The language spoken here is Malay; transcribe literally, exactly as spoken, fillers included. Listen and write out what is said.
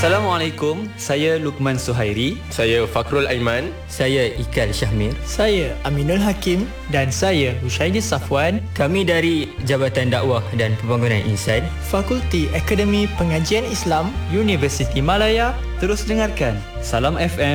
Assalamualaikum, saya Lukman Suhairi. Saya Fakrul Aiman. Saya Ikal Syahmir. Saya Aminul Hakim. Dan saya Hushaidi Safwan. Kami dari Jabatan Dakwah dan Pembangunan Insan, Fakulti Akademi Pengajian Islam, Universiti Malaya. Terus dengarkan Salam F M